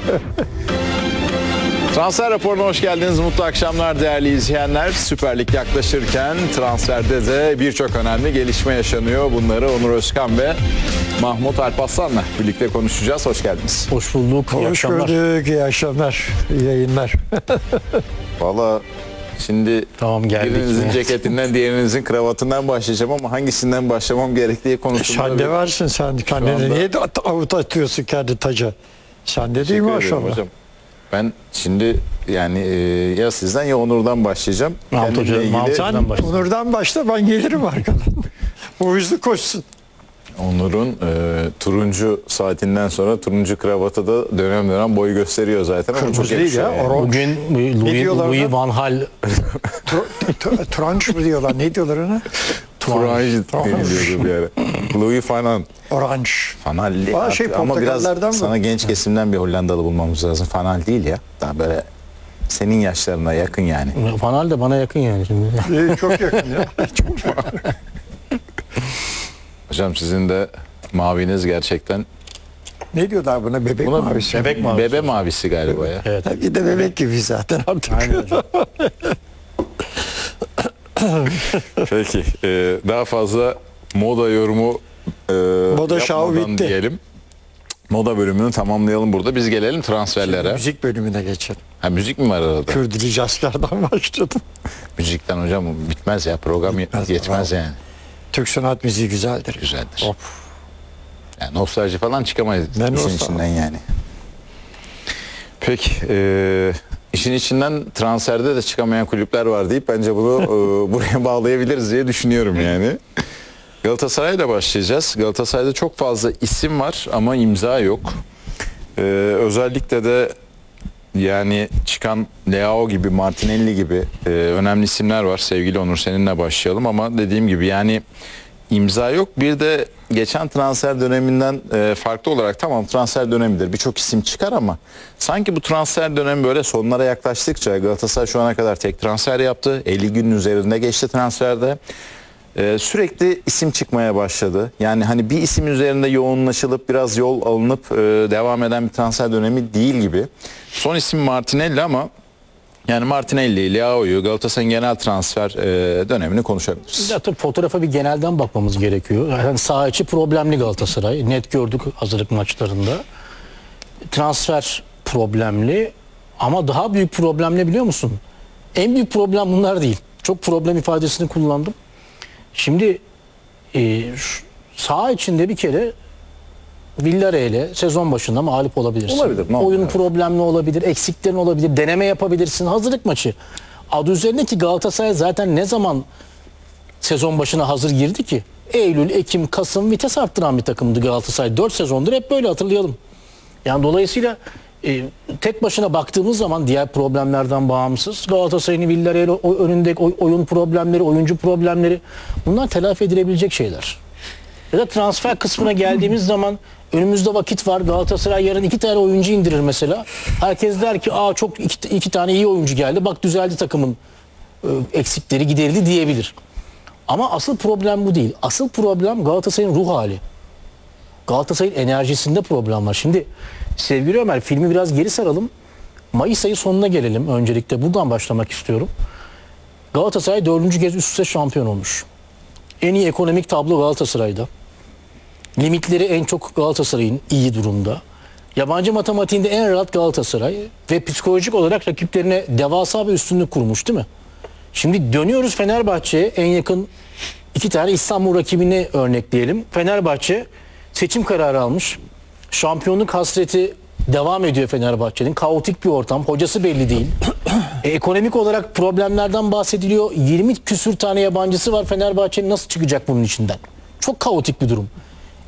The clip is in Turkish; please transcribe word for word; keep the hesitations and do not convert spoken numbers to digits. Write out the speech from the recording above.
Transfer raporuna hoş geldiniz. Mutlu akşamlar değerli izleyenler. Süper Lig yaklaşırken transferde de birçok önemli gelişme yaşanıyor. Bunları Onur Özkan ve Mahmut Alparslan'la birlikte konuşacağız. Hoş geldiniz. Hoş bulduk. İyi Hoş akşamlar. gördük. İyi akşamlar. İyi yayınlar. Valla şimdi Tamam, geldik. birinizin ceketinden diğerinizin kravatından başlayacağım ama hangisinden başlamam gerektiği konusunda... Sen de varsın sen. Kendini anda- niye de at- avut atıyorsun kendi taca? Sen de değil Teşekkür ederim maşallah. hocam. Ben şimdi yani e, ya sizden ya Onur'dan başlayacağım. Mahmut Kendimle Hoca, ilgili- Mahmut Sen Nereden başladın? Onur'dan başla, ben gelirim arkadan. O hızlı koşsun. Onur'un e, turuncu saatinden sonra turuncu kravatı da dönem dönem boy gösteriyor zaten ama çok Kırmızı değil yakışıyor. ya, yani. orange. Bugün Louis, diyorlar Louis ona? Van Gaal Tr- tr- Tranş mı diyorlar? Ne diyorlar ona? Turanj deniliyordu bir ara. Louis Fanan. Orange. Fanalli. Aa, şey, Ama biraz Portekallardan mı? sana genç kesimden bir Hollandalı bulmamız lazım. Fanal değil ya. Daha böyle senin yaşlarına yakın yani. Van Gaal de bana yakın yani şimdi. Ee, çok yakın ya. Hocam sizin de maviniz gerçekten. Ne diyorlar buna? Bebek Buna mavisi. bebek mavisi. Bebe mavisi galiba ya. Evet. Bir de bebek gibi zaten artık. Aynen hocam. Peki. e, daha fazla moda yorumu e, Moda şovu yapmadan bitti. diyelim. Moda bölümünü tamamlayalım burada. Biz gelelim transferlere. Müzik bölümüne geçelim. Ha, müzik mi var arada? Kürdili jazzlardan başladım. Müzikten hocam bitmez ya. Program Bitmez, yetmez bravo. yani. Türk sanat müziği güzeldir. Güzeldir. Hop. Yani nostalji falan çıkamayız Ne işin nostalji? içinden yani. Peki. E, işin içinden transferde de çıkamayan kulüpler var deyip bence bunu e, buraya bağlayabiliriz diye düşünüyorum yani. Galatasaray'la başlayacağız. Galatasaray'da çok fazla isim var ama imza yok. Ee, özellikle de yani çıkan Leao gibi, Martinelli gibi e, önemli isimler var. Sevgili Onur, seninle başlayalım ama dediğim gibi yani imza yok. Bir de geçen transfer döneminden e, farklı olarak tamam transfer dönemidir. Birçok isim çıkar ama sanki bu transfer dönemi böyle sonlara yaklaştıkça Galatasaray şu ana kadar tek transfer yaptı. elli günün üzerinde geçti transferde. Ee, sürekli isim çıkmaya başladı. Yani hani bir isim üzerinde yoğunlaşılıp biraz yol alınıp e, devam eden bir transfer dönemi değil gibi. Son isim Martinelli ama yani Martinelli, Leao'yu Galatasaray'ın genel transfer e, dönemini konuşabiliriz. Ya tabii fotoğrafa bir genelden bakmamız gerekiyor. Yani saha içi problemli Galatasaray. Net gördük hazırlık maçlarında. Transfer problemli ama daha büyük problem ne biliyor musun? En büyük problem bunlar değil. Çok problem ifadesini kullandım. Şimdi e, şu- saha içinde bir kere Villarreal'e sezon başında mağlup olabilirsin. Olabilir, ne Oyun olur, problemli olabilir, eksiklerin olabilir, deneme yapabilirsin. Hazırlık maçı. Adı üzerinde ki Galatasaray zaten ne zaman sezon başına hazır girdi ki? Eylül, Ekim, Kasım vites arttıran bir takımdı Galatasaray. dört sezondur hep böyle hatırlayalım. Yani dolayısıyla e, tek başına baktığımız zaman diğer problemlerden bağımsız Galatasaray'ın Villarreal o- önündeki oy- oyun problemleri, oyuncu problemleri bunlar telafi edilebilecek şeyler. Ya da transfer kısmına geldiğimiz zaman önümüzde vakit var. Galatasaray yarın iki tane oyuncu indirir mesela. Herkes der ki aa çok iki, iki tane iyi oyuncu geldi. Bak düzeldi takımın e, eksikleri giderildi diyebilir. Ama asıl problem bu değil. Asıl problem Galatasaray'ın ruh hali. Galatasaray'ın enerjisinde problem var. Şimdi sevgili Ömer filmi biraz geri saralım. Mayıs ayı sonuna gelelim. Öncelikle buradan başlamak istiyorum. Galatasaray dördüncü kez üst üste şampiyon olmuş. En iyi ekonomik tablo Galatasaray'da. Limitleri en çok Galatasaray'ın iyi durumda. Yabancı matematiğinde en rahat Galatasaray ve psikolojik olarak rakiplerine devasa bir üstünlük kurmuş değil mi? Şimdi dönüyoruz Fenerbahçe'ye, en yakın iki tane İstanbul rakibini örnekleyelim. Fenerbahçe seçim kararı almış. Şampiyonluk hasreti devam ediyor Fenerbahçe'nin. Kaotik bir ortam. Hocası belli değil. E, ekonomik olarak problemlerden bahsediliyor. yirmi küsür tane yabancısı var Fenerbahçe'nin, nasıl çıkacak bunun içinden? Çok kaotik bir durum.